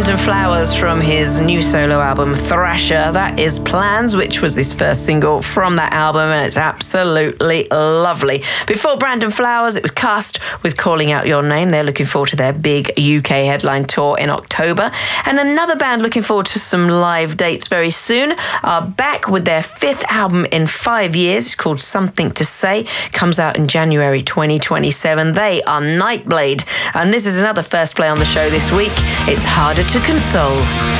Brandon Flowers from his new solo album Thrasher. That is Plans, which was his first single from that album, and it's absolutely lovely. Before Brandon Flowers, it was Cast with Calling Out Your Name. They're looking forward to their big UK headline tour in October. And another band looking forward to some live dates very soon are back with their fifth album in 5 years. It's called Something to Say. Comes out in January 2027. They are Nightblade. And this is another first play on the show this week. It's Harder to Console.